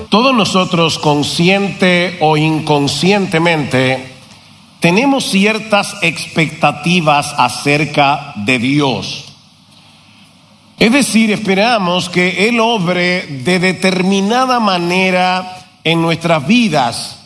Todos nosotros, consciente o inconscientemente, tenemos ciertas expectativas acerca de Dios. Es decir, esperamos que Él obre de determinada manera en nuestras vidas.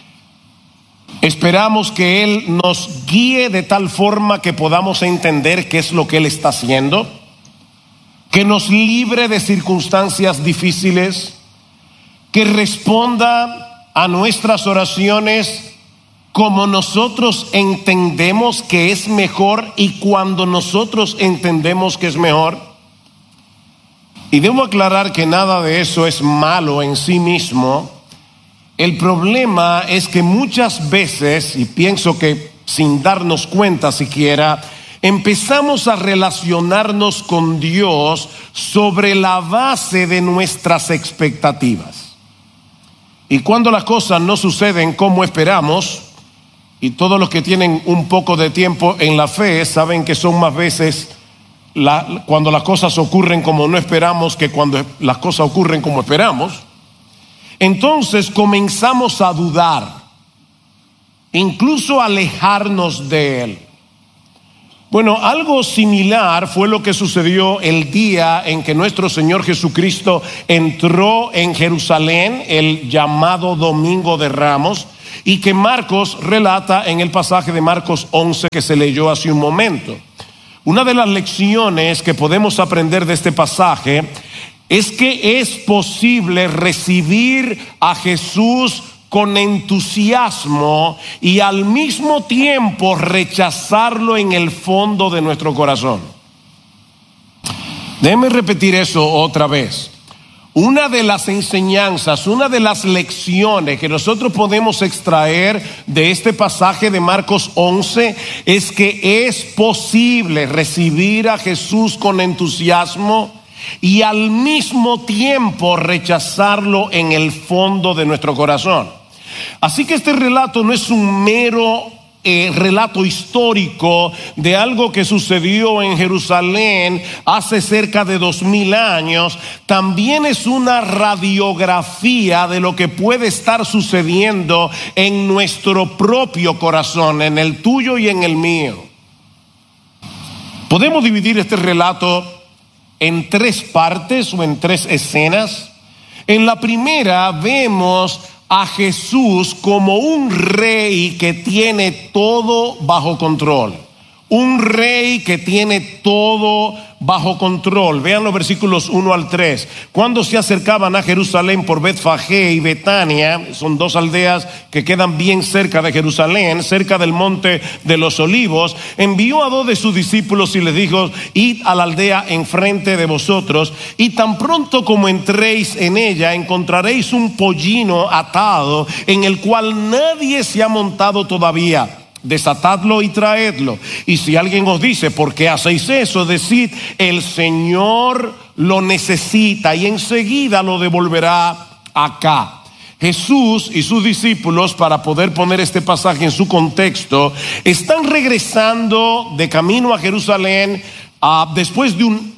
Esperamos que Él nos guíe de tal forma que podamos entender qué es lo que Él está haciendo, que nos libre de circunstancias difíciles, que responda a nuestras oraciones como nosotros entendemos que es mejor y cuando nosotros entendemos que es mejor. Y debo aclarar que nada de eso es malo en sí mismo. El problema es que muchas veces, y pienso que sin darnos cuenta siquiera, empezamos a relacionarnos con Dios sobre la base de nuestras expectativas. Y cuando las cosas no suceden como esperamos, y todos los que tienen un poco de tiempo en la fe saben que son más veces cuando las cosas ocurren como no esperamos que cuando las cosas ocurren como esperamos, entonces comenzamos a dudar, incluso a alejarnos de Él. Bueno, algo similar fue lo que sucedió el día en que nuestro Señor Jesucristo entró en Jerusalén, el llamado Domingo de Ramos, y que Marcos relata en el pasaje de Marcos 11 que se leyó hace un momento. Una de las lecciones que podemos aprender de este pasaje es que es posible recibir a Jesús con entusiasmo y al mismo tiempo rechazarlo en el fondo de nuestro corazón. Déjenme repetir eso otra vez. Una de las enseñanzas, una de las lecciones que nosotros podemos extraer de este pasaje de Marcos 11 es que es posible recibir a Jesús con entusiasmo y al mismo tiempo rechazarlo en el fondo de nuestro corazón. Así que este relato no es un mero relato histórico de algo que sucedió en Jerusalén hace cerca de 2000 años. También es una radiografía de lo que puede estar sucediendo en nuestro propio corazón, en el tuyo y en el mío. Podemos dividir este relato en tres partes o en tres escenas. En la primera vemos a Jesús como un rey que tiene todo bajo control. Un rey que tiene todo bajo control. Vean los versículos 1 al 3. Cuando se acercaban a Jerusalén por Betfagé y Betania, son dos aldeas que quedan bien cerca de Jerusalén, cerca del monte de los Olivos, envió a 2 de sus discípulos y les dijo: id a la aldea enfrente de vosotros, y tan pronto como entréis en ella encontraréis un pollino atado en el cual nadie se ha montado todavía. Desatadlo y traedlo. Y si alguien os dice: ¿por qué hacéis eso?, decid: el Señor lo necesita, y enseguida lo devolverá acá. Jesús y sus discípulos, para poder poner este pasaje en su contexto, están regresando de camino a Jerusalén después de un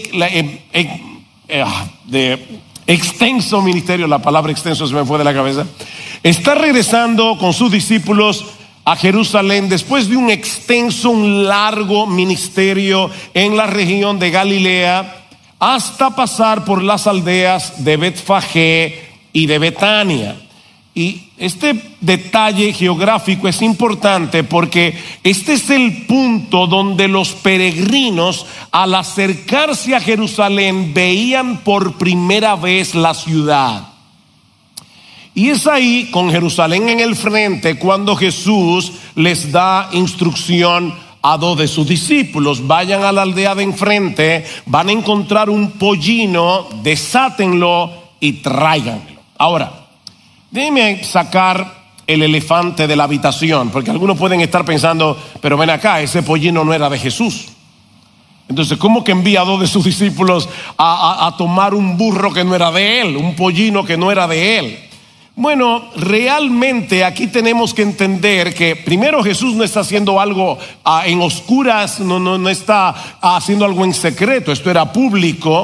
extenso ministerio. La palabra extenso se me fue de la cabeza. Está regresando con sus discípulos a Jerusalén después de un largo ministerio en la región de Galilea, hasta pasar por las aldeas de Betfagé y de Betania. Y este detalle geográfico es importante porque este es el punto donde los peregrinos, al acercarse a Jerusalén, veían por primera vez la ciudad. Y es ahí, con Jerusalén en el frente, cuando Jesús les da instrucción a 2 de sus discípulos: vayan a la aldea de enfrente, van a encontrar un pollino, desátenlo y tráiganlo. Ahora, déjenme sacar el elefante de la habitación, porque algunos pueden estar pensando: pero ven acá, ese pollino no era de Jesús. Entonces, ¿cómo que envía a 2 de sus discípulos a tomar un burro que no era de él, un pollino que no era de él? Bueno, realmente aquí tenemos que entender que primero Jesús no está haciendo algo en oscuras, no está haciendo algo en secreto. Esto era público.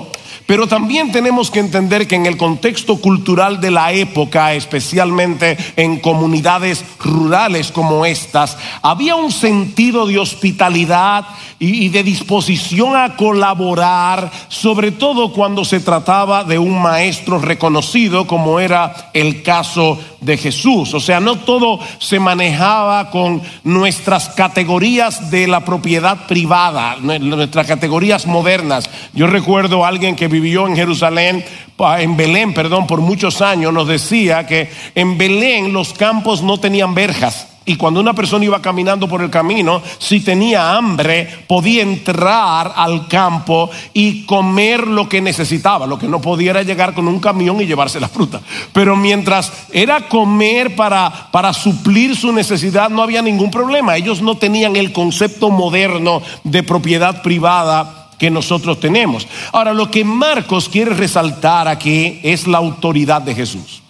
Pero también tenemos que entender que en el contexto cultural de la época, especialmente en comunidades rurales como estas, había un sentido de hospitalidad y de disposición a colaborar, sobre todo cuando se trataba de un maestro reconocido, como era el caso de Jesús. O sea, no todo se manejaba con nuestras categorías de la propiedad privada, nuestras categorías modernas. Yo recuerdo a alguien que vivió en Jerusalén, en Belén, por muchos años, nos decía que en Belén los campos no tenían verjas. Y cuando una persona iba caminando por el camino, si tenía hambre, podía entrar al campo y comer lo que necesitaba. Lo que no podía era llegar con un camión y llevarse la fruta. Pero mientras era comer para suplir su necesidad, no había ningún problema. Ellos no tenían el concepto moderno de propiedad privada que nosotros tenemos. Ahora, lo que Marcos quiere resaltar aquí es la autoridad de Jesús.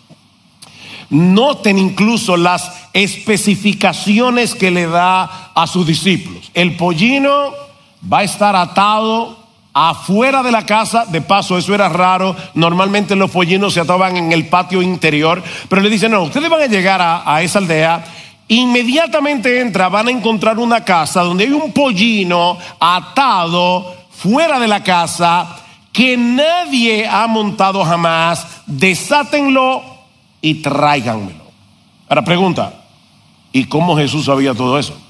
Noten incluso las especificaciones que le da a sus discípulos. El pollino va a estar atado afuera de la casa. De paso, eso era raro. Normalmente los pollinos se ataban en el patio interior. Pero le dicen, no, ustedes van a llegar a esa aldea. Inmediatamente van a encontrar una casa donde hay un pollino atado fuera de la casa que nadie ha montado jamás. Desátenlo y tráiganmelo. Ahora pregunta, ¿y cómo Jesús sabía todo eso?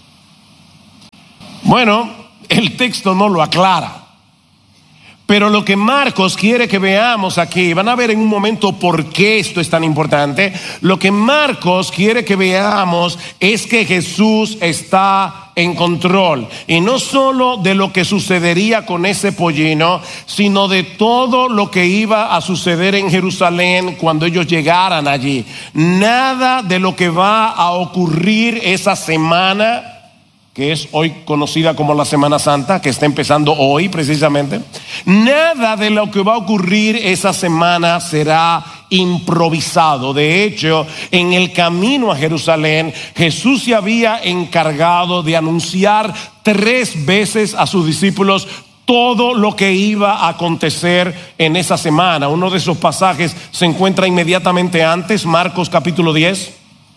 Bueno, el texto no lo aclara. Pero lo que Marcos quiere que veamos aquí, van a ver en un momento por qué esto es tan importante. Lo que Marcos quiere que veamos es que Jesús está en control. Y no solo de lo que sucedería con ese pollino, sino de todo lo que iba a suceder en Jerusalén cuando ellos llegaran allí. Nada de lo que va a ocurrir esa semana, que es hoy conocida como la Semana Santa, que está empezando hoy precisamente. Nada de lo que va a ocurrir esa semana será improvisado. De hecho, en el camino a Jerusalén, Jesús se había encargado de anunciar 3 veces a sus discípulos todo lo que iba a acontecer en esa semana. Uno de esos pasajes se encuentra inmediatamente antes, Marcos capítulo 10.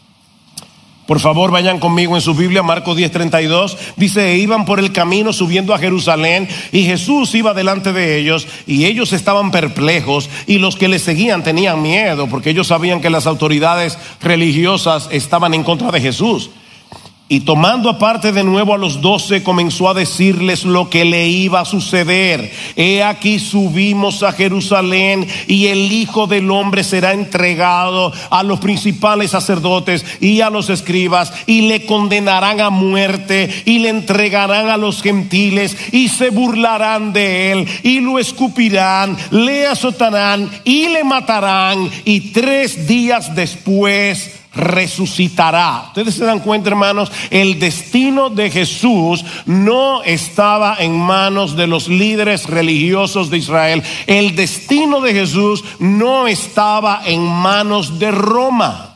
Por favor, vayan conmigo en su Biblia, Marcos 10:32. Dice, iban por el camino subiendo a Jerusalén y Jesús iba delante de ellos y ellos estaban perplejos y los que le seguían tenían miedo porque ellos sabían que las autoridades religiosas estaban en contra de Jesús. Y tomando aparte de nuevo a los 12, comenzó a decirles lo que le iba a suceder. He aquí subimos a Jerusalén y el Hijo del Hombre será entregado a los principales sacerdotes y a los escribas y le condenarán a muerte y le entregarán a los gentiles y se burlarán de él y lo escupirán, le azotarán y le matarán y 3 días después resucitará. Ustedes se dan cuenta, hermanos, el destino de Jesús no estaba en manos de los líderes religiosos de Israel. El destino de Jesús no estaba en manos de Roma.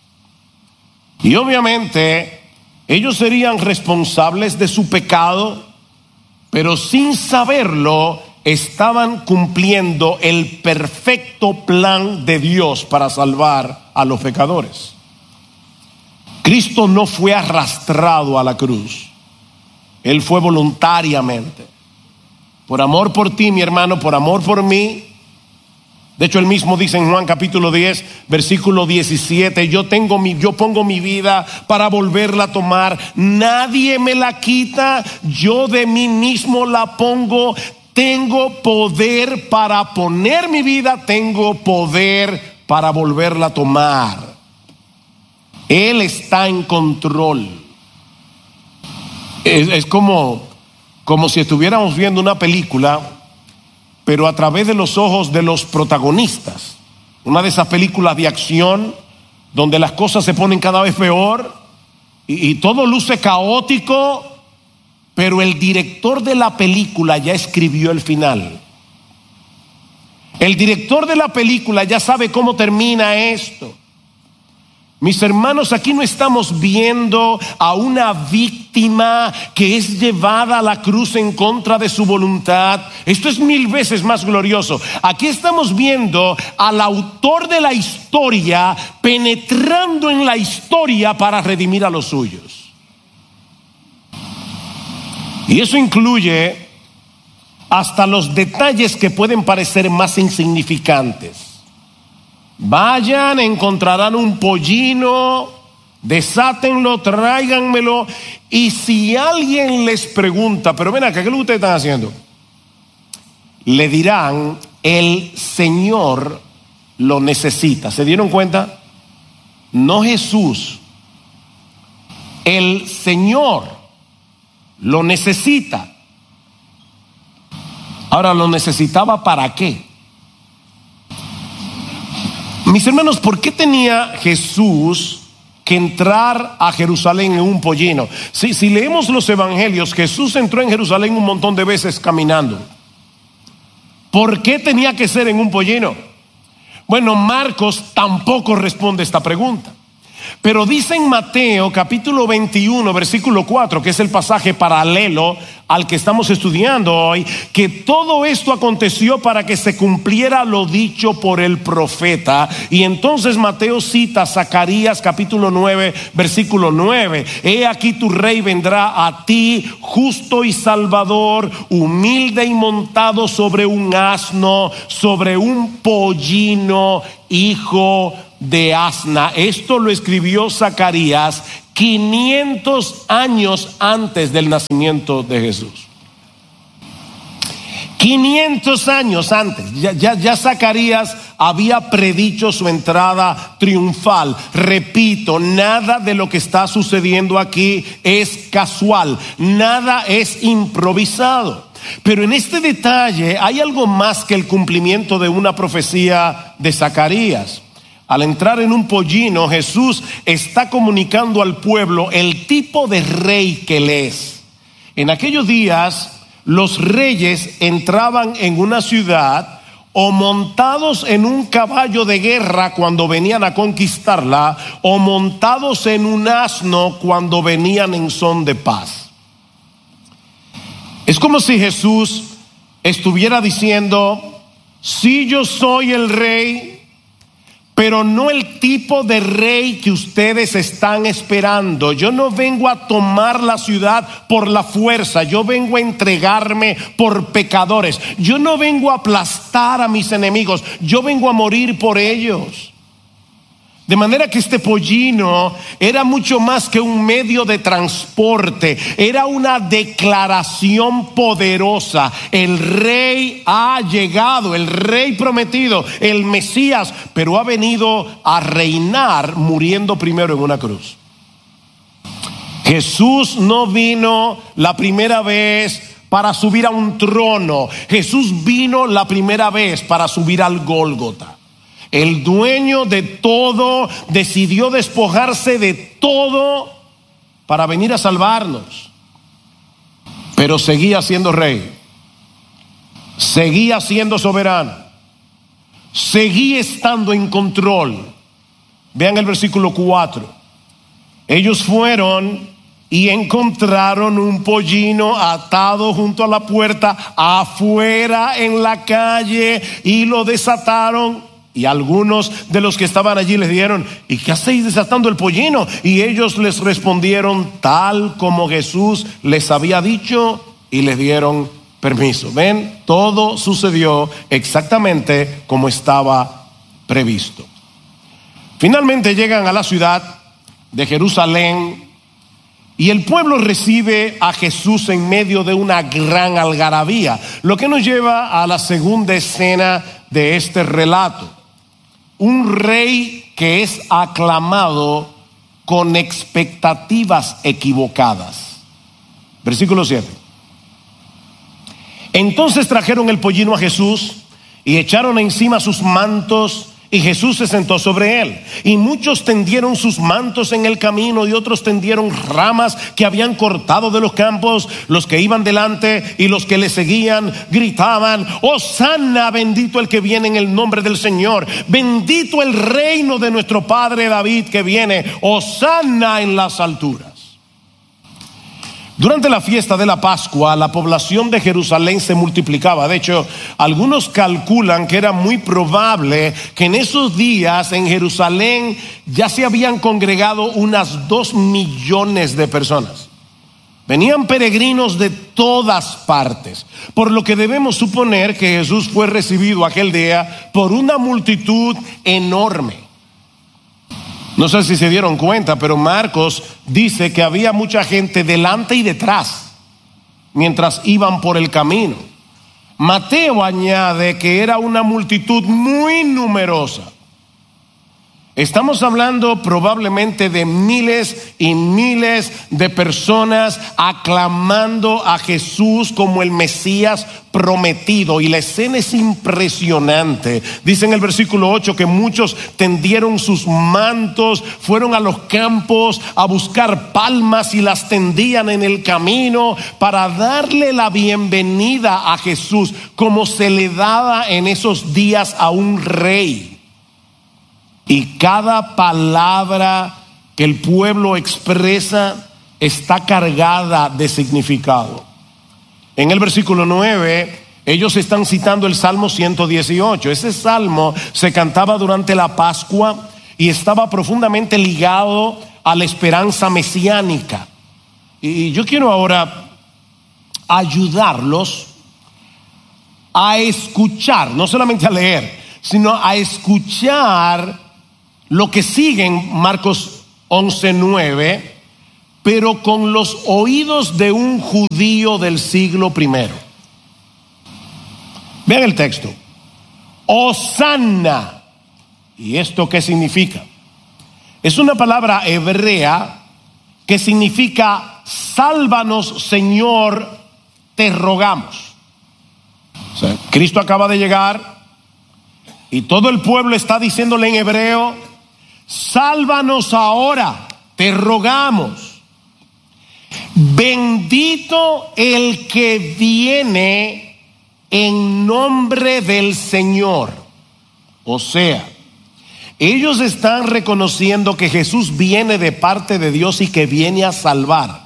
Y obviamente ellos serían responsables de su pecado, pero sin saberlo estaban cumpliendo el perfecto plan de Dios para salvar a los pecadores. Cristo no fue arrastrado a la cruz. Él fue voluntariamente. Por amor por ti, mi hermano, por amor por mí. De hecho, él mismo dice en Juan capítulo 10, versículo 17, yo pongo mi vida para volverla a tomar. Nadie me la quita, yo de mí mismo la pongo. Tengo poder para poner mi vida, tengo poder para volverla a tomar. Él está en control. Es como si estuviéramos viendo una película, pero a través de los ojos de los protagonistas. Una de esas películas de acción donde las cosas se ponen cada vez peor y todo luce caótico, pero el director de la película ya escribió el final. El director de la película ya sabe cómo termina esto. Mis hermanos, aquí no estamos viendo a una víctima que es llevada a la cruz en contra de su voluntad. Esto es 1000 veces más glorioso. Aquí estamos viendo al autor de la historia penetrando en la historia para redimir a los suyos. Y eso incluye hasta los detalles que pueden parecer más insignificantes. Vayan, encontrarán un pollino, desátenlo, tráiganmelo. Y si alguien les pregunta, pero ven acá, ¿qué es lo que ustedes están haciendo? Le dirán, el Señor lo necesita. ¿Se dieron cuenta? No Jesús. El Señor lo necesita. Ahora, ¿lo necesitaba para qué? Mis hermanos, ¿por qué tenía Jesús que entrar a Jerusalén en un pollino? Si leemos los evangelios, Jesús entró en Jerusalén un montón de veces caminando. ¿Por qué tenía que ser en un pollino? Bueno, Marcos tampoco responde esta pregunta. Pero dice en Mateo capítulo 21 versículo 4, que es el pasaje paralelo al que estamos estudiando hoy, que todo esto aconteció para que se cumpliera lo dicho por el profeta. Y entonces Mateo cita Zacarías capítulo 9 versículo 9: he aquí tu rey vendrá a ti, justo y salvador, humilde y montado sobre un asno, sobre un pollino, hijo de asna. Esto lo escribió Zacarías 500 años antes del nacimiento de Jesús. 500 años antes. Ya Zacarías había predicho su entrada triunfal. Repito, nada de lo que está sucediendo aquí es casual, nada es improvisado. Pero en este detalle hay algo más que el cumplimiento de una profecía de Zacarías. Al entrar en un pollino, Jesús está comunicando al pueblo el tipo de rey que él es. En aquellos días, los reyes entraban en una ciudad o montados en un caballo de guerra cuando venían a conquistarla, o montados en un asno cuando venían en son de paz. Es como si Jesús estuviera diciendo: sí, yo soy el rey, pero no el tipo de rey que ustedes están esperando. Yo no vengo a tomar la ciudad por la fuerza. Yo vengo a entregarme por pecadores. Yo no vengo a aplastar a mis enemigos. Yo vengo a morir por ellos. De manera que este pollino era mucho más que un medio de transporte. Era una declaración poderosa. El rey ha llegado, el rey prometido, el Mesías, pero ha venido a reinar muriendo primero en una cruz. Jesús no vino la primera vez para subir a un trono. Jesús vino la primera vez para subir al Gólgota. El dueño de todo decidió despojarse de todo para venir a salvarnos. Pero seguía siendo rey, seguía siendo soberano, seguía estando en control. Vean el versículo 4. Ellos fueron y encontraron un pollino atado junto a la puerta, afuera en la calle, y lo desataron. Y algunos de los que estaban allí les dijeron: ¿y qué hacéis desatando el pollino? Y ellos les respondieron tal como Jesús les había dicho, y les dieron permiso. Ven, todo sucedió exactamente como estaba previsto. Finalmente llegan a la ciudad de Jerusalén, y el pueblo recibe a Jesús en medio de una gran algarabía, lo que nos lleva a la segunda escena de este relato. Un rey que es aclamado con expectativas equivocadas. Versículo 7. Entonces trajeron el pollino a Jesús y echaron encima sus mantos y Jesús se sentó sobre él. Y muchos tendieron sus mantos en el camino, y otros tendieron ramas que habían cortado de los campos. Los que iban delante y los que le seguían gritaban: Hosanna, bendito el que viene en el nombre del Señor, bendito el reino de nuestro padre David que viene, Hosanna en las alturas. Durante la fiesta de la Pascua, la población de Jerusalén se multiplicaba. De hecho, algunos calculan que era muy probable que en esos días en Jerusalén ya se habían congregado unas 2 millones de personas. Venían peregrinos de todas partes, por lo que debemos suponer que Jesús fue recibido aquel día por una multitud enorme. No sé si se dieron cuenta, pero Marcos dice que había mucha gente delante y detrás mientras iban por el camino. Mateo añade que era una multitud muy numerosa. Estamos hablando probablemente de miles y miles de personas aclamando a Jesús como el Mesías prometido. Y la escena es impresionante. Dice en el versículo 8 que muchos tendieron sus mantos, fueron a los campos a buscar palmas y las tendían en el camino para darle la bienvenida a Jesús, como se le daba en esos días a un rey. Y cada palabra que el pueblo expresa está cargada de significado. En el versículo 9, ellos están citando el Salmo 118. Ese salmo se cantaba durante la Pascua y estaba profundamente ligado a la esperanza mesiánica. Y yo quiero ahora ayudarlos a escuchar, no solamente a leer, sino a escuchar lo que sigue en Marcos 11:9, pero con los oídos de un judío del siglo I. Vean el texto. Hosanna. ¿Y esto qué significa? Es una palabra hebrea que significa: sálvanos, Señor, te rogamos. O sea, Cristo acaba de llegar y todo el pueblo está diciéndole en hebreo: sálvanos ahora, te rogamos. Bendito el que viene en nombre del Señor. O sea, ellos están reconociendo que Jesús viene de parte de Dios y que viene a salvar.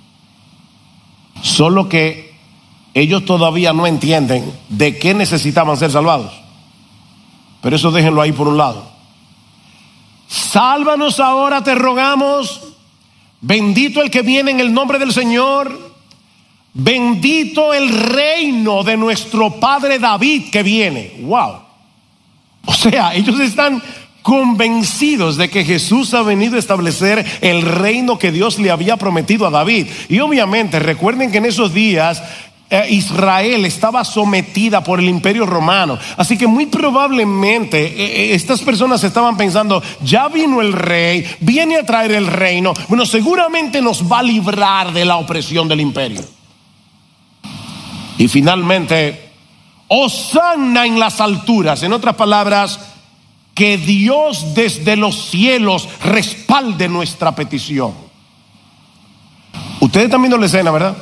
Solo que ellos todavía no entienden de qué necesitaban ser salvados. Pero eso déjenlo ahí por un lado. Sálvanos ahora, te rogamos. Bendito el que viene en el nombre del Señor. Bendito el reino de nuestro padre David que viene. Wow. O sea, ellos están convencidos de que Jesús ha venido a establecer el reino que Dios le había prometido a David. Y obviamente recuerden que en esos días Israel estaba sometida por el imperio romano, así que muy probablemente estas personas estaban pensando: ya vino el rey, viene a traer el reino, bueno, seguramente nos va a librar de la opresión del imperio. Y finalmente, Hosanna en las alturas. En otras palabras, que Dios desde los cielos respalde nuestra petición. Ustedes están viendo la escena, ¿verdad?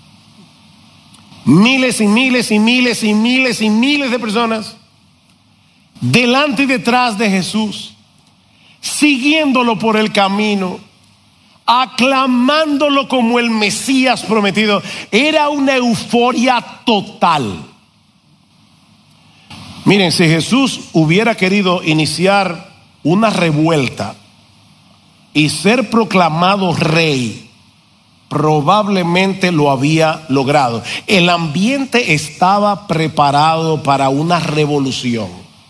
Miles y miles y miles y miles y miles de personas delante y detrás de Jesús, siguiéndolo por el camino, aclamándolo como el Mesías prometido. Era una euforia total. Miren, si Jesús hubiera querido iniciar una revuelta y ser proclamado rey, probablemente lo había logrado. El ambiente estaba preparado para una revolución.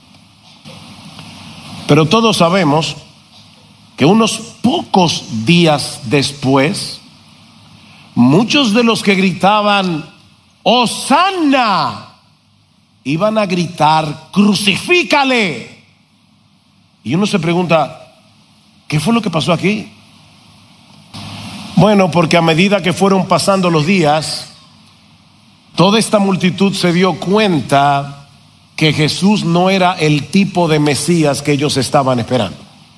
Pero todos sabemos que unos pocos días después, muchos de los que gritaban ¡Hosanna! Iban a gritar ¡Crucifícale! Y uno se pregunta, ¿qué fue lo que pasó aquí? Bueno, porque a medida que fueron pasando los días, toda esta multitud se dio cuenta que Jesús no era el tipo de Mesías que ellos estaban esperando.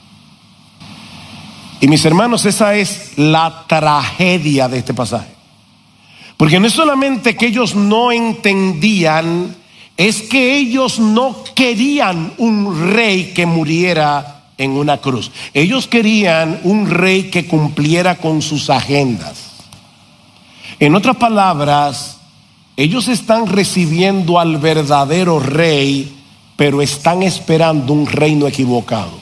Y mis hermanos, esa es la tragedia de este pasaje. Porque no es solamente que ellos no entendían, es que ellos no querían un rey que muriera en una cruz. Ellos querían un rey que cumpliera con sus agendas. En otras palabras, ellos están recibiendo al verdadero rey, pero están esperando un reino equivocado.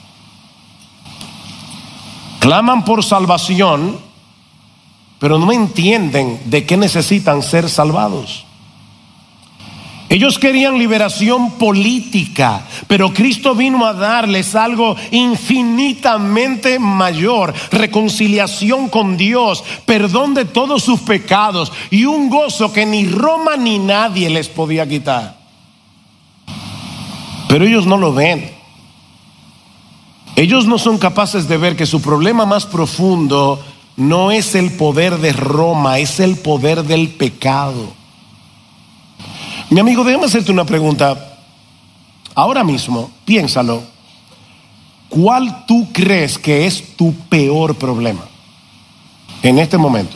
Claman por salvación, pero no entienden de qué necesitan ser salvados. Ellos querían liberación política, pero Cristo vino a darles algo infinitamente mayor: reconciliación con Dios, perdón de todos sus pecados y un gozo que ni Roma ni nadie les podía quitar. Pero ellos no lo ven. Ellos no son capaces de ver que su problema más profundo no es el poder de Roma, es el poder del pecado. Mi amigo, déjame hacerte una pregunta. Ahora mismo, piénsalo. ¿Cuál tú crees que es tu peor problema en este momento?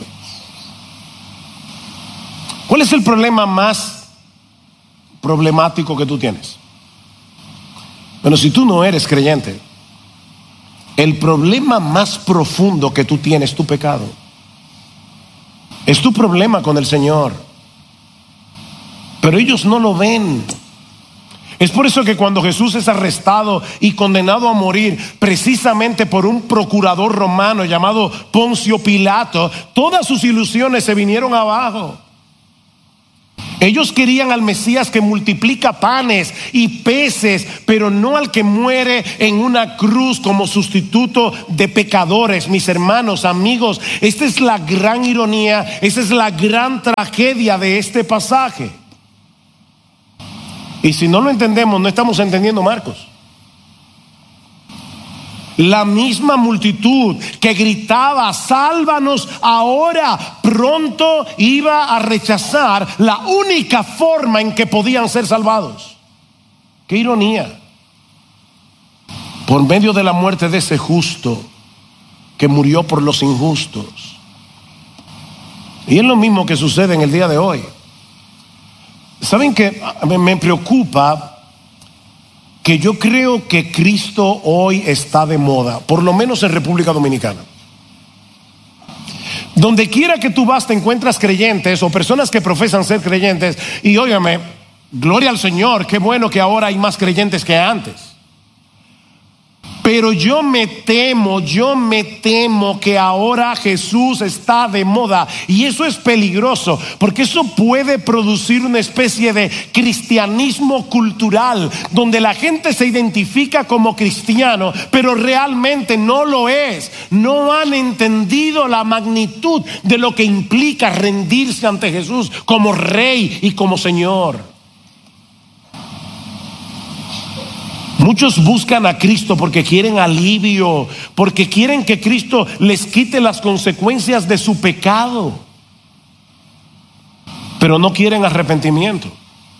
¿Cuál es el problema más problemático que tú tienes? Bueno, si tú no eres creyente, el problema más profundo que tú tienes es tu pecado. Es tu problema con el Señor. Pero ellos no lo ven. Es por eso que cuando Jesús es arrestado y condenado a morir, precisamente por un procurador romano llamado Poncio Pilato, todas sus ilusiones se vinieron abajo. Ellos querían al Mesías que multiplica panes y peces, pero no al que muere en una cruz como sustituto de pecadores. Mis hermanos, amigos, esta es la gran ironía, esta es la gran tragedia de este pasaje. Y si no lo entendemos, no estamos entendiendo Marcos. La misma multitud que gritaba: sálvanos ahora, pronto iba a rechazar la única forma en que podían ser salvados. Qué ironía. Por medio de la muerte de ese justo que murió por los injustos. Y es lo mismo que sucede en el día de hoy. ¿Saben qué? Me preocupa que yo creo que Cristo hoy está de moda, por lo menos en República Dominicana. Donde quiera que tú vas te encuentras creyentes o personas que profesan ser creyentes. Y óigame, gloria al Señor, qué bueno que ahora hay más creyentes que antes. Pero yo me temo que ahora Jesús está de moda. Y eso es peligroso, porque eso puede producir una especie de cristianismo cultural, donde la gente se identifica como cristiano, pero realmente no lo es. No han entendido la magnitud de lo que implica rendirse ante Jesús como Rey y como Señor. Muchos buscan a Cristo porque quieren alivio, porque quieren que Cristo les quite las consecuencias de su pecado, pero no quieren arrepentimiento.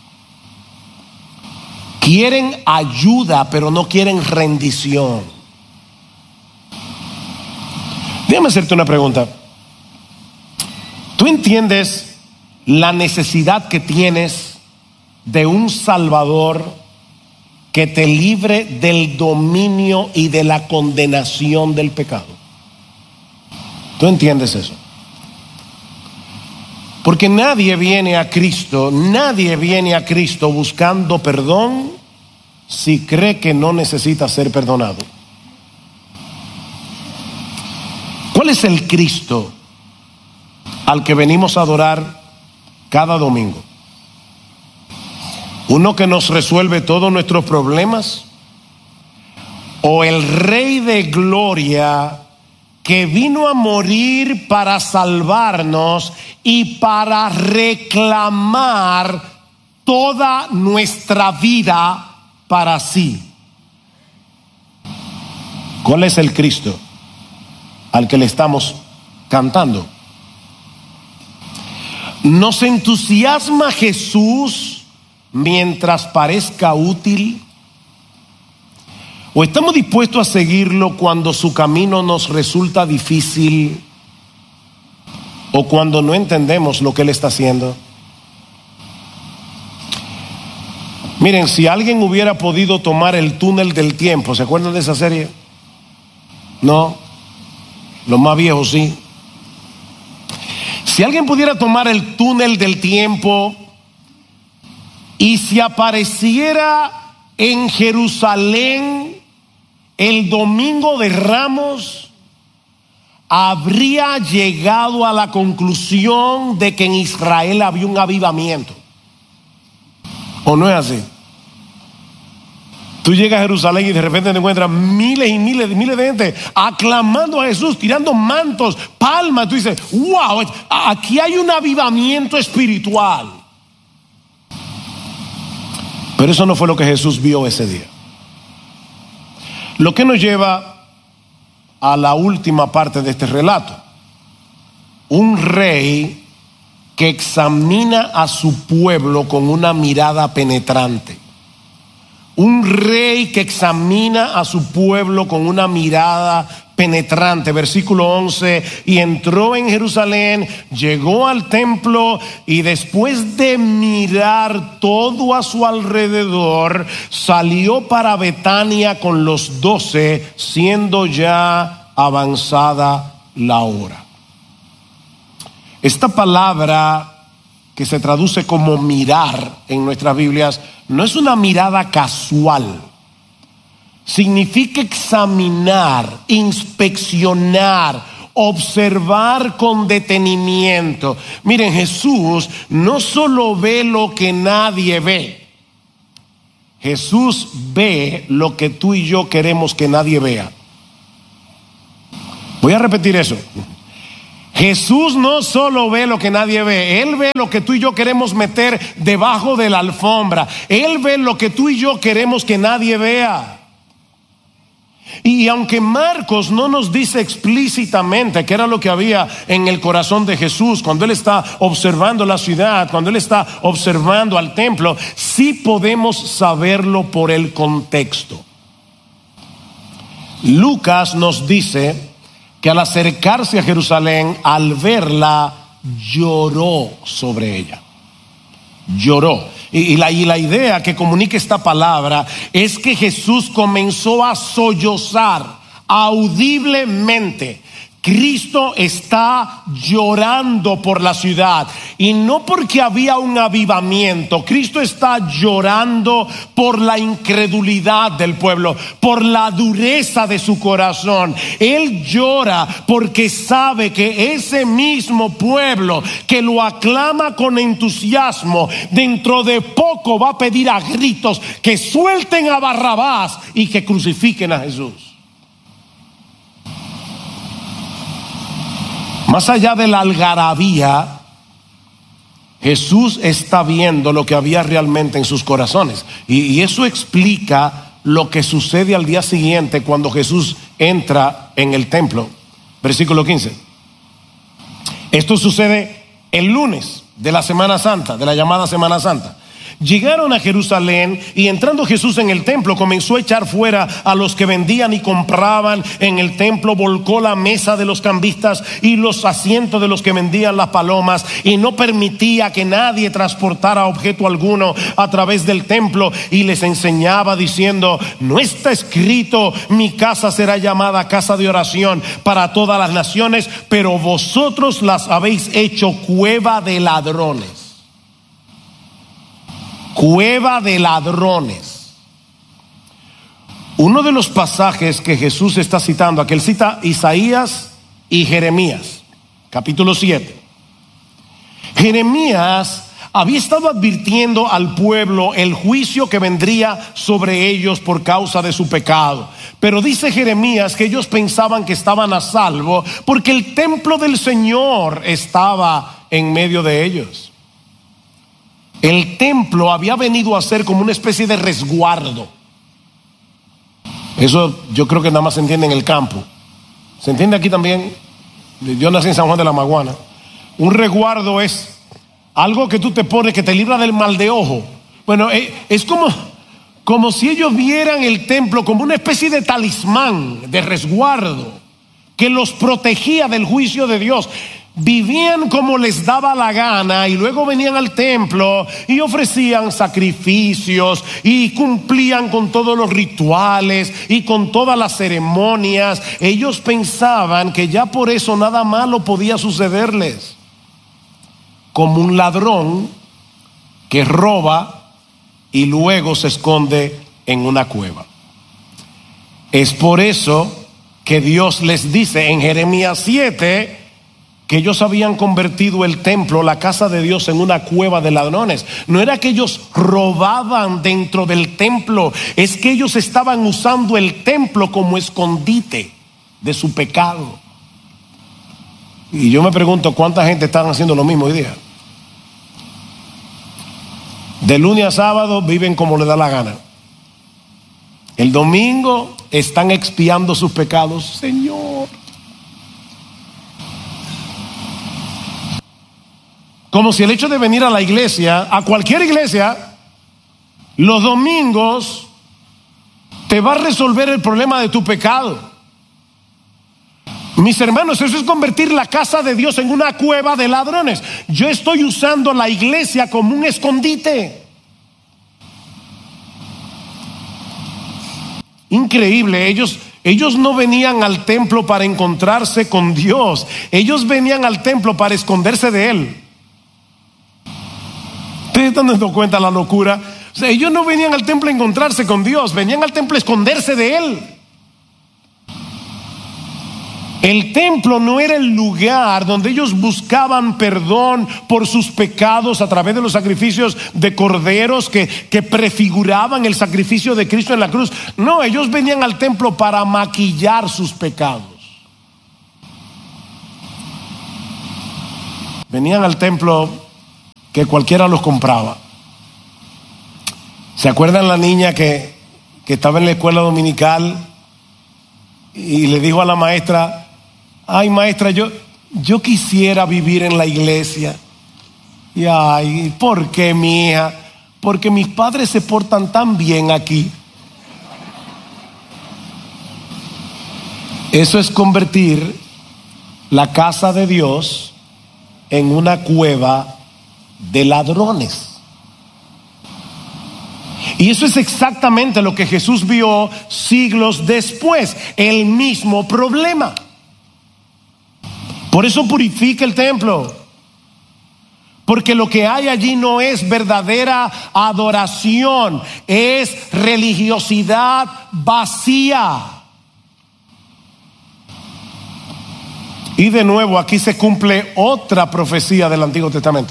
Quieren ayuda, pero no quieren rendición. Déjame hacerte una pregunta. ¿Tú entiendes la necesidad que tienes de un Salvador que te libre del dominio y de la condenación del pecado? ¿Tú entiendes eso? Porque nadie viene a Cristo buscando perdón si cree que no necesita ser perdonado. ¿Cuál es el Cristo al que venimos a adorar cada domingo? ¿Uno que nos resuelve todos nuestros problemas? ¿O el Rey de Gloria que vino a morir para salvarnos y para reclamar toda nuestra vida para sí? ¿Cuál es el Cristo al que le estamos cantando? ¿Nos entusiasma Jesús mientras parezca útil? ¿O estamos dispuestos a seguirlo cuando su camino nos resulta difícil o cuando no entendemos lo que Él está haciendo? Miren, si alguien hubiera podido tomar el túnel del tiempo, ¿se acuerdan de esa serie? No, los más viejos sí. Si alguien pudiera tomar el túnel del tiempo y se apareciera en Jerusalén el domingo de Ramos, habría llegado a la conclusión de que en Israel había un avivamiento. ¿O no es así? Tú llegas a Jerusalén y de repente te encuentras miles y miles de gente aclamando a Jesús, tirando mantos, palmas. Tú dices, wow, aquí hay un avivamiento espiritual. Pero eso no fue lo que Jesús vio ese día. Lo que nos lleva a la última parte de este relato. Un rey que examina a su pueblo con una mirada penetrante. Un rey que examina a su pueblo con una mirada penetrante. Versículo 11, y entró en Jerusalén, llegó al templo y después de mirar todo a su alrededor, salió para Betania con los 12, siendo ya avanzada la hora. Esta palabra que se traduce como mirar en nuestras Biblias no es una mirada casual. Significa examinar, inspeccionar, observar con detenimiento. Miren, Jesús no solo ve lo que nadie ve. Jesús ve lo que tú y yo queremos que nadie vea. Voy a repetir eso. Jesús no solo ve lo que nadie ve, Él ve lo que tú y yo queremos meter debajo de la alfombra. Él ve lo que tú y yo queremos que nadie vea. Y aunque Marcos no nos dice explícitamente qué era lo que había en el corazón de Jesús cuando Él está observando la ciudad, cuando Él está observando al templo, sí podemos saberlo por el contexto. Lucas nos dice que al acercarse a Jerusalén, al verla, lloró sobre ella. Lloró. Y la idea que comunica esta palabra es que Jesús comenzó a sollozar audiblemente. Cristo está llorando por la ciudad, y no porque había un avivamiento. Cristo está llorando por la incredulidad del pueblo, por la dureza de su corazón. Él llora porque sabe que ese mismo pueblo que lo aclama con entusiasmo, dentro de poco va a pedir a gritos que suelten a Barrabás y que crucifiquen a Jesús. Más allá de la algarabía, Jesús está viendo lo que había realmente en sus corazones. Y eso explica lo que sucede al día siguiente cuando Jesús entra en el templo. Versículo 15. Esto sucede el lunes de la Semana Santa, de la llamada Semana Santa. Llegaron a Jerusalén y entrando Jesús en el templo comenzó a echar fuera a los que vendían y compraban en el templo, volcó la mesa de los cambistas y los asientos de los que vendían las palomas, y no permitía que nadie transportara objeto alguno a través del templo, y les enseñaba diciendo: ¿no está escrito, mi casa será llamada casa de oración para todas las naciones? Pero vosotros las habéis hecho cueva de ladrones. Cueva de ladrones. Uno de los pasajes que Jesús está citando, aquí él cita Isaías y Jeremías, capítulo 7. Jeremías había estado advirtiendo al pueblo el juicio que vendría sobre ellos por causa de su pecado. Pero dice Jeremías que ellos pensaban que estaban a salvo porque el templo del Señor estaba en medio de ellos. El templo había venido a ser como una especie de resguardo. Eso yo creo que nada más se entiende en el campo. ¿Se entiende aquí también? Yo nací en San Juan de la Maguana. Un resguardo es algo que tú te pones que te libra del mal de ojo, Bueno, es como si ellos vieran el templo como una especie de talismán, de resguardo, que los protegía del juicio de Dios. Vivían como les daba la gana y luego venían al templo y ofrecían sacrificios y cumplían con todos los rituales y con todas las ceremonias. Ellos pensaban que ya por eso nada malo podía sucederles. Como un ladrón que roba y luego se esconde en una cueva. Es por eso que Dios les dice en Jeremías 7 que ellos habían convertido el templo, la casa de Dios, en una cueva de ladrones. No era que ellos robaban dentro del templo, es que ellos estaban usando el templo como escondite de su pecado. Y yo me pregunto cuánta gente está haciendo lo mismo hoy día. De lunes a sábado viven como les da la gana. El domingo están expiando sus pecados. Señor, como si el hecho de venir a la iglesia, a cualquier iglesia, los domingos, te va a resolver el problema de tu pecado. Mis hermanos, eso es convertir la casa de Dios en una cueva de ladrones. Yo estoy usando la iglesia como un escondite. Increíble, ellos no venían al templo para encontrarse con Dios. Ellos venían al templo para esconderse de Él. ¿Ustedes están dando cuenta de la locura? O sea, ellos no venían al templo a encontrarse con Dios, venían al templo a esconderse de Él. El templo no era el lugar donde ellos buscaban perdón por sus pecados a través de los sacrificios de corderos que prefiguraban el sacrificio de Cristo en la cruz. No, ellos venían al templo para maquillar sus pecados. Venían al templo que cualquiera los compraba. ¿Se acuerdan la niña que estaba en la escuela dominical y le dijo a la maestra: ay, maestra, yo quisiera vivir en la iglesia? Y ay, ¿por qué, mi hija? Porque mis padres se portan tan bien aquí. Eso es convertir la casa de Dios en una cueva de ladrones. Y eso es exactamente lo que Jesús vio siglos después, el mismo problema. Por eso purifica el templo, porque lo que hay allí no es verdadera adoración, es religiosidad vacía. Y de nuevo aquí se cumple otra profecía del Antiguo Testamento.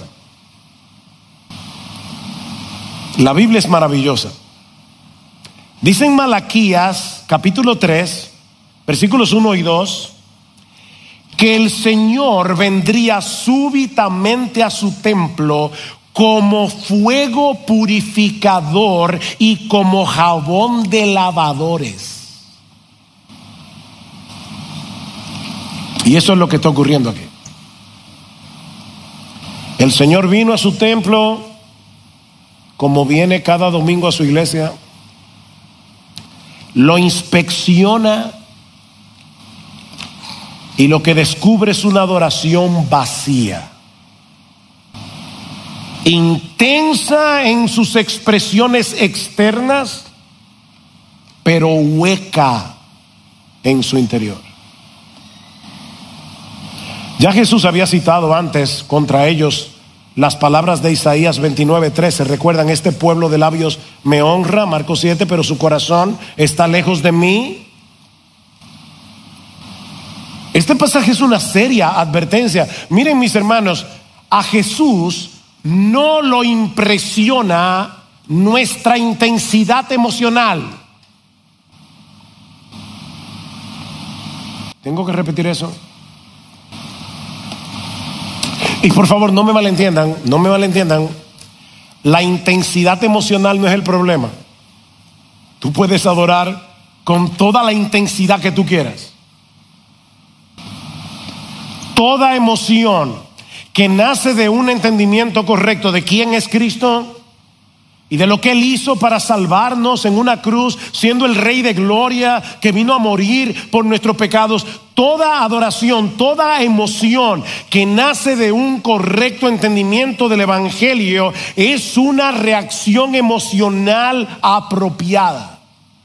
La Biblia es maravillosa. Dice en Malaquías capítulo 3 versículos 1 y 2 que el Señor vendría súbitamente a su templo como fuego purificador y como jabón de lavadores. Y eso es lo que está ocurriendo aquí. El Señor vino a su templo como viene cada domingo a su iglesia, lo inspecciona y lo que descubre es una adoración vacía, intensa en sus expresiones externas, pero hueca en su interior. Ya Jesús había citado antes contra ellos las palabras de Isaías 29:13. Recuerdan: este pueblo de labios me honra, Marcos 7, pero su corazón está lejos de mí. Este pasaje es una seria advertencia. Miren, mis hermanos, a Jesús no lo impresiona nuestra intensidad emocional. ¿Tengo que repetir eso? Y por favor, no me malentiendan. La intensidad emocional no es el problema. Tú puedes adorar con toda la intensidad que tú quieras. Toda emoción que nace de un entendimiento correcto de quién es Cristo y de lo que Él hizo para salvarnos en una cruz, siendo el Rey de Gloria que vino a morir por nuestros pecados. Toda adoración, toda emoción que nace de un correcto entendimiento del Evangelio es una reacción emocional apropiada.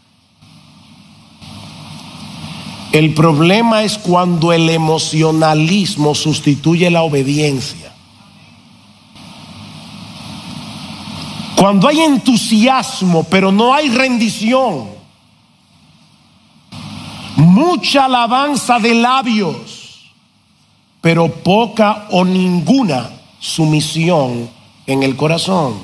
El problema es cuando el emocionalismo sustituye la obediencia. Cuando hay entusiasmo, pero no hay rendición. Mucha alabanza de labios, pero poca o ninguna sumisión en el corazón.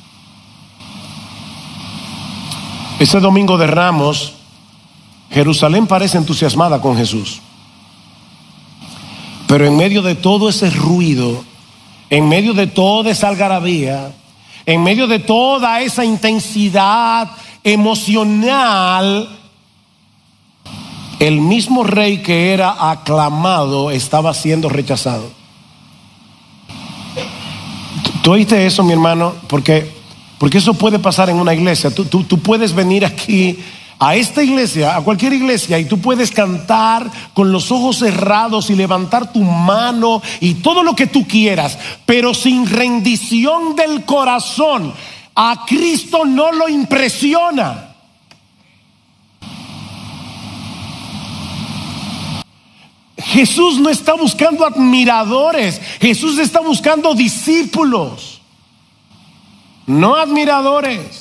Ese domingo de Ramos, Jerusalén parece entusiasmada con Jesús. Pero en medio de todo ese ruido, en medio de toda esa algarabía, en medio de toda esa intensidad emocional, el mismo rey que era aclamado estaba siendo rechazado. ¿Tú oíste eso, mi hermano? Porque eso puede pasar en una iglesia. Tú puedes venir aquí a esta iglesia, a cualquier iglesia, y tú puedes cantar con los ojos cerrados y levantar tu mano y todo lo que tú quieras, pero sin rendición del corazón, a Cristo no lo impresiona. Jesús no está buscando admiradores, Jesús está buscando discípulos, no admiradores.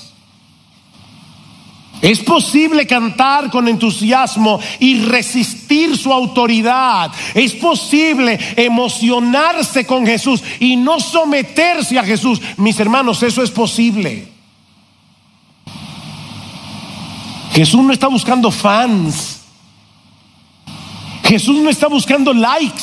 Es posible cantar con entusiasmo y resistir su autoridad. Es posible emocionarse con Jesús y no someterse a Jesús. Mis hermanos, eso es posible. Jesús no está buscando fans. Jesús no está buscando likes.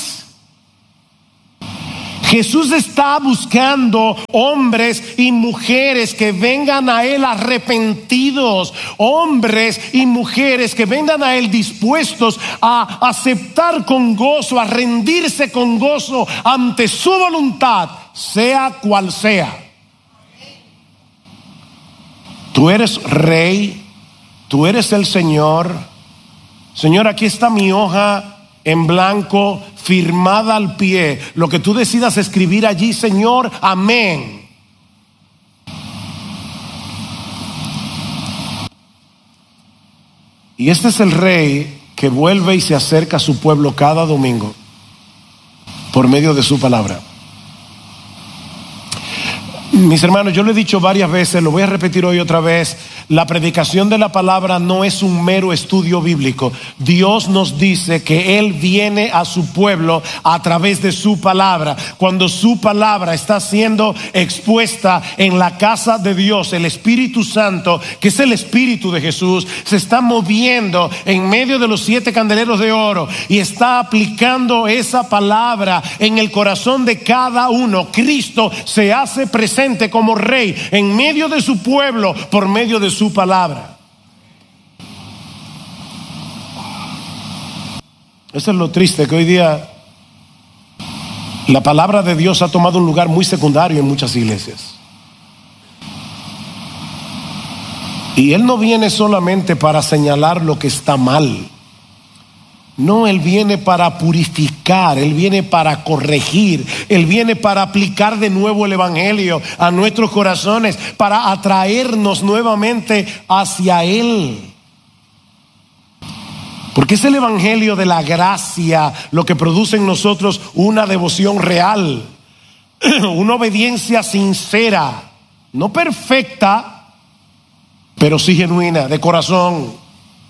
Jesús está buscando hombres y mujeres que vengan a Él arrepentidos, hombres y mujeres que vengan a Él dispuestos a aceptar con gozo, a rendirse con gozo ante su voluntad, sea cual sea. Tú eres rey, tú eres el Señor. Señor, aquí está mi hoja en blanco, firmada al pie. Lo que tú decidas escribir allí, Señor, amén. Y este es el rey que vuelve y se acerca a su pueblo cada domingo por medio de su palabra. Mis hermanos, yo lo he dicho varias veces, lo voy a repetir hoy otra vez. La predicación de la palabra no es un mero estudio bíblico. Dios nos dice que Él viene a su pueblo a través de su palabra. Cuando su palabra está siendo expuesta en la casa de Dios, el Espíritu Santo, que es el Espíritu de Jesús, se está moviendo en medio de los 7 candeleros de oro y está aplicando esa palabra en el corazón de cada uno. Cristo se hace presente como rey en medio de su pueblo por medio de su palabra. Eso es lo triste, que hoy día la palabra de Dios ha tomado un lugar muy secundario en muchas iglesias. Y Él no viene solamente para señalar lo que está mal. No, Él viene para purificar, Él viene para corregir, Él viene para aplicar de nuevo el Evangelio a nuestros corazones, para atraernos nuevamente hacia Él. Porque es el Evangelio de la gracia lo que produce en nosotros una devoción real, una obediencia sincera, no perfecta, pero sí genuina, de corazón.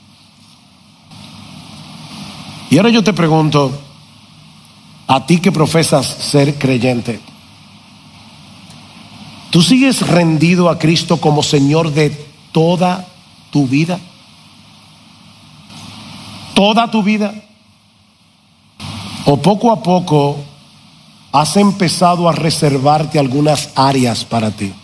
Y ahora yo te pregunto, a ti que profesas ser creyente, ¿tú sigues rendido a Cristo como Señor de toda tu vida? ¿Toda tu vida? ¿O poco a poco has empezado a reservarte algunas áreas para ti?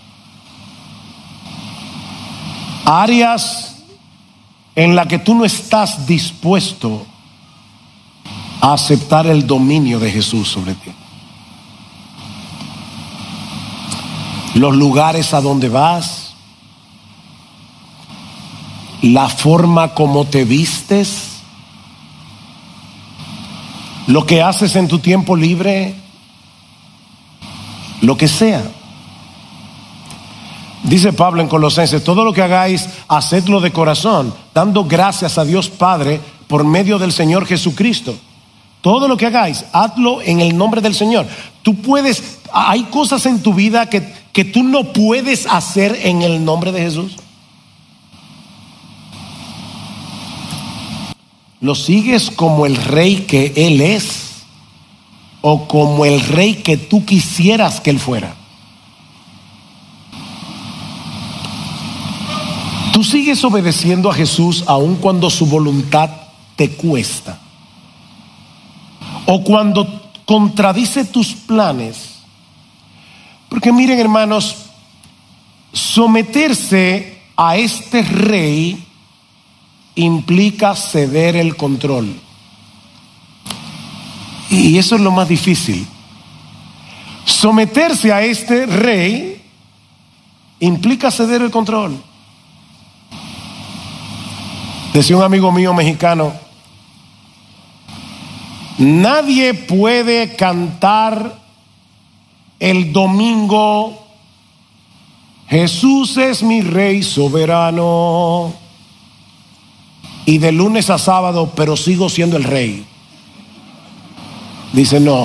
Áreas en las que tú no estás dispuesto a aceptar el dominio de Jesús sobre ti. los lugares a donde vas, la forma como te vistes, lo que haces en tu tiempo libre, lo que sea. Dice Pablo en Colosenses: todo lo que hagáis, hacedlo de corazón, dando gracias a Dios Padre por medio del Señor Jesucristo. Todo lo que hagáis, hazlo en el nombre del Señor. Tú puedes, hay cosas en tu vida que tú no puedes hacer en el nombre de Jesús. ¿Lo sigues como el rey que Él es o como el rey que tú quisieras que Él fuera? ¿Tú sigues obedeciendo a Jesús aun cuando su voluntad te cuesta? ¿O cuando contradice tus planes? Porque miren, hermanos, someterse a este rey implica ceder el control. Y eso es lo más difícil. Someterse a este rey implica ceder el control. Decía un amigo mío mexicano: nadie puede cantar el domingo Jesús es mi rey soberano y de lunes a sábado, pero sigo siendo el rey. Dice: no,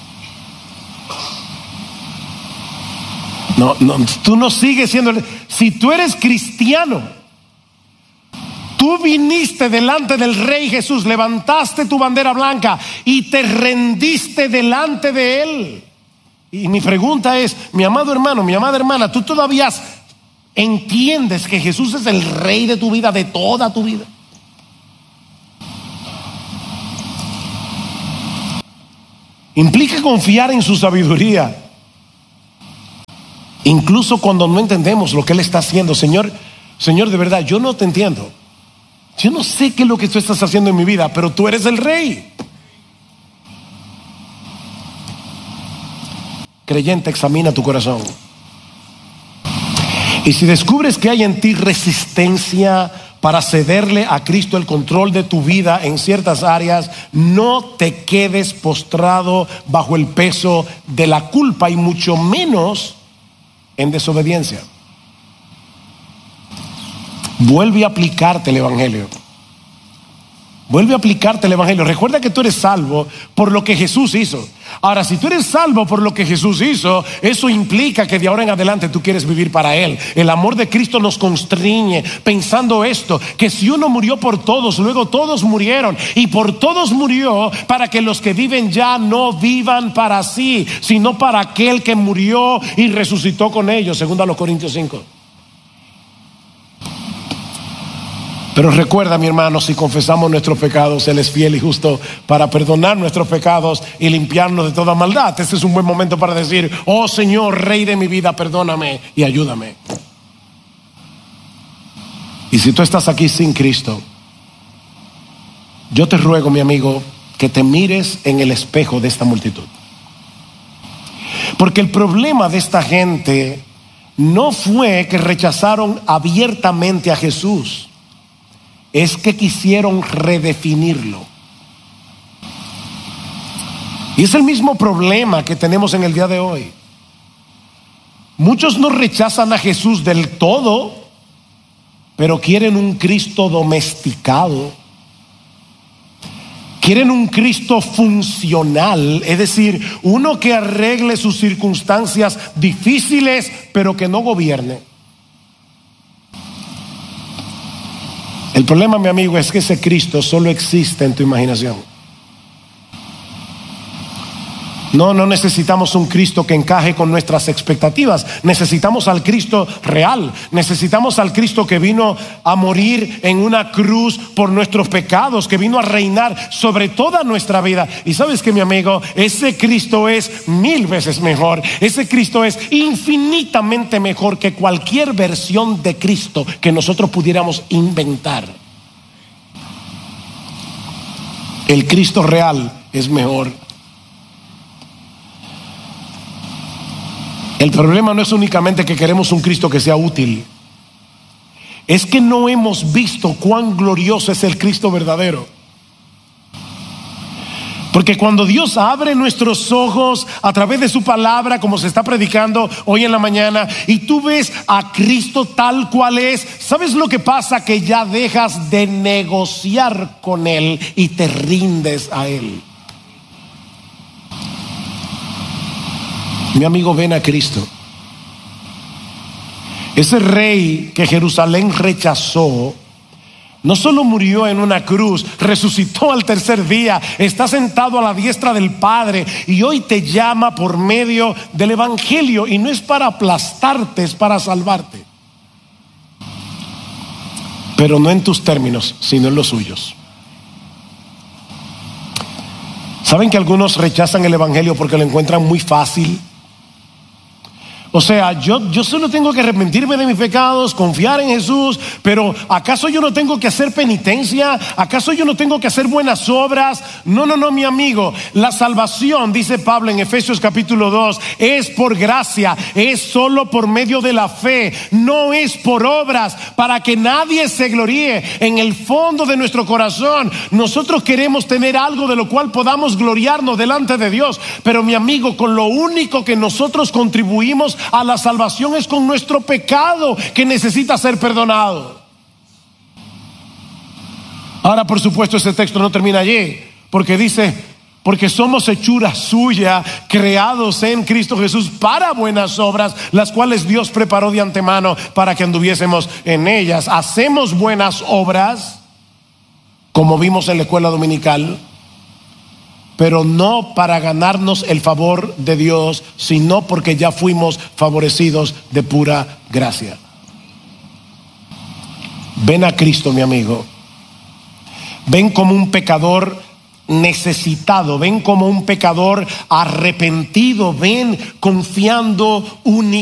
tú no sigues siendo el rey. Si tú eres cristiano, tú viniste delante del Rey Jesús, levantaste tu bandera blanca y te rendiste delante de Él. Y mi pregunta es, mi amado hermano, mi amada hermana, ¿tú todavía entiendes que Jesús es el Rey de tu vida, de toda tu vida? Implica confiar en su sabiduría, incluso cuando no entendemos lo que Él está haciendo. Señor, de verdad, yo no te entiendo. Yo no sé qué es lo que tú estás haciendo en mi vida, pero tú eres el rey. Creyente, examina tu corazón. Y si descubres que hay en ti resistencia para cederle a Cristo el control de tu vida en ciertas áreas, no te quedes postrado bajo el peso de la culpa y mucho menos en desobediencia. Vuelve a aplicarte el Evangelio. Vuelve a aplicarte el Evangelio. Recuerda que tú eres salvo por lo que Jesús hizo. Ahora, si tú eres salvo por lo que Jesús hizo, eso implica que de ahora en adelante tú quieres vivir para Él. El amor de Cristo nos constriñe pensando esto, que si uno murió por todos, luego todos murieron, y por todos murió para que los que viven ya no vivan para sí, sino para aquel que murió y resucitó con ellos, segundo a los Corintios 5. Pero recuerda, mi hermano, si confesamos nuestros pecados, Él es fiel y justo para perdonar nuestros pecados y limpiarnos de toda maldad. Este es un buen momento para decir: oh Señor, Rey de mi vida, perdóname y ayúdame. Y si tú estás aquí sin Cristo, yo te ruego, mi amigo, que te mires en el espejo de esta multitud. Porque el problema de esta gente no fue que rechazaron abiertamente a Jesús, es que quisieron redefinirlo. Y es el mismo problema que tenemos en el día de hoy. Muchos no rechazan a Jesús del todo, pero quieren un Cristo domesticado. Quieren un Cristo funcional, es decir, uno que arregle sus circunstancias difíciles, pero que no gobierne. El problema, mi amigo, es que ese Cristo solo existe en tu imaginación. No necesitamos un Cristo que encaje con nuestras expectativas. Necesitamos al Cristo real. Necesitamos al Cristo que vino a morir en una cruz por nuestros pecados, que vino a reinar sobre toda nuestra vida. Y sabes que, mi amigo, ese Cristo es 1000 veces mejor. Ese Cristo es infinitamente mejor que cualquier versión de Cristo que nosotros pudiéramos inventar. El Cristo real es mejor. El problema no es únicamente que queremos un Cristo que sea útil, es que no hemos visto cuán glorioso es el Cristo verdadero. Porque cuando Dios abre nuestros ojos a través de su palabra, como se está predicando hoy en la mañana, y tú ves a Cristo tal cual es, ¿sabes lo que pasa? Que ya dejas de negociar con Él y te rindes a Él. Mi amigo, ven a Cristo. Ese rey que Jerusalén rechazó, no solo murió en una cruz, resucitó al tercer día, está sentado a la diestra del Padre y hoy te llama por medio del Evangelio, y no es para aplastarte, es para salvarte. Pero no en tus términos, sino en los suyos. ¿Saben que algunos rechazan el Evangelio porque lo encuentran muy fácil? O sea, yo solo tengo que arrepentirme de mis pecados, confiar en Jesús, pero ¿acaso yo no tengo que hacer penitencia? ¿Acaso yo no tengo que hacer buenas obras? No, mi amigo. La salvación, dice Pablo en Efesios capítulo 2, es por gracia, es solo por medio de la fe, no es por obras, para que nadie se gloríe. En el fondo de nuestro corazón, nosotros queremos tener algo de lo cual podamos gloriarnos delante de Dios, pero mi amigo, con lo único que nosotros contribuimos a la salvación es con nuestro pecado, que necesita ser perdonado. Ahora, por supuesto, ese texto no termina allí, porque dice: porque somos hechura suya, creados en Cristo Jesús para buenas obras, las cuales Dios preparó de antemano para que anduviésemos en ellas. Hacemos buenas obras, como vimos en la escuela dominical, pero no para ganarnos el favor de Dios, sino porque ya fuimos favorecidos de pura gracia. Ven a Cristo, mi amigo. Ven como un pecador necesitado, ven como un pecador arrepentido, ven confiando únicamente